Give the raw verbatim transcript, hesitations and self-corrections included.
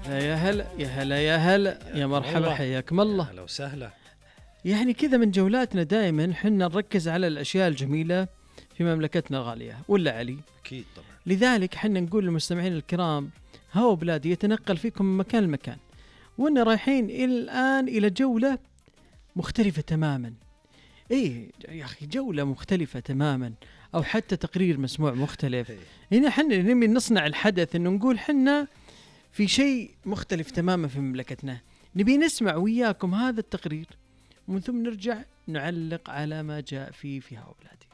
يا هلا يا هلا يا هلا يا مرحبا، حياكم الله. هلا وسهلا. يعني كذا من جولاتنا دائما حنا نركز على الأشياء الجميلة في مملكتنا الغالية، ولا علي؟ أكيد طبعا. لذلك حنا نقول للمستمعين الكرام هوا بلادي يتنقل فيكم من مكان لمكان، وإن رايحين الآن إلى جولة مختلفة تماما. إيه يا أخي، جولة مختلفة تماما، أو حتى تقرير مسموع مختلف. هنا حنا نبي نصنع الحدث، إنه نقول حنا في شيء مختلف تماما في مملكتنا، نبي نسمع وياكم هذا التقرير ومن ثم نرجع نعلق على ما جاء فيه في هوا بلادي.